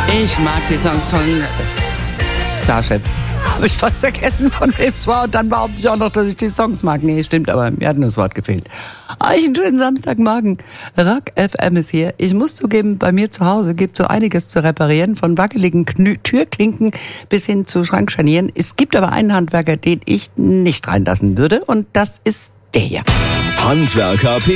Ich mag die Songs von Starship. Habe ich fast vergessen, von wem es war. Und dann behaupte ich auch noch, dass ich die Songs mag. Nee, stimmt, aber mir hat nur das Wort gefehlt. Euch einen schönen Samstagmorgen. Rock FM ist hier. Ich muss zugeben, bei mir zu Hause gibt so einiges zu reparieren. Von wackeligen Türklinken bis hin zu Schrankscharnieren. Es gibt aber einen Handwerker, den ich nicht reinlassen würde. Und das ist der hier. Handwerker